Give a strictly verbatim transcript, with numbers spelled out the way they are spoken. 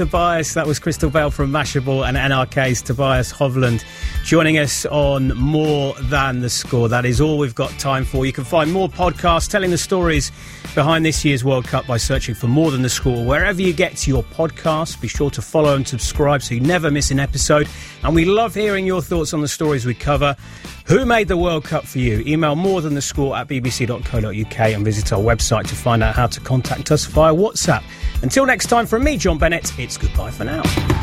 Tobias. That was Crystal Bell from Mashable and N R K's Tobias Hovland joining us on More Than the Score. That is all we've got time for. You can find more podcasts telling the stories behind this year's World Cup by searching for More Than the Score wherever you get to your podcasts. Be sure to follow and subscribe so you never miss an episode. And we love hearing your thoughts on the stories we cover. Who made the World Cup for you? Email more than the score at b b c dot co dot u k and visit our website to find out how to contact us via WhatsApp. Until next time, from me, John Bennett, it's goodbye for now.